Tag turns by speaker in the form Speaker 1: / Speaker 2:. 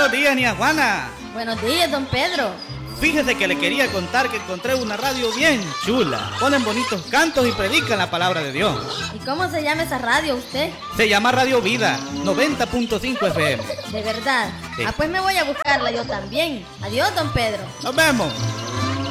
Speaker 1: Buenos días, Nia Juana.
Speaker 2: Buenos días, don Pedro.
Speaker 1: Fíjese que le quería contar que encontré una radio bien chula. Ponen bonitos cantos y predican la palabra de Dios.
Speaker 2: ¿Y cómo se llama esa radio usted?
Speaker 1: Se llama Radio Vida, 90.5 FM.
Speaker 2: ¿De verdad?
Speaker 1: Sí.
Speaker 2: Pues me voy a buscarla yo también. Adiós, don Pedro.
Speaker 1: Nos vemos.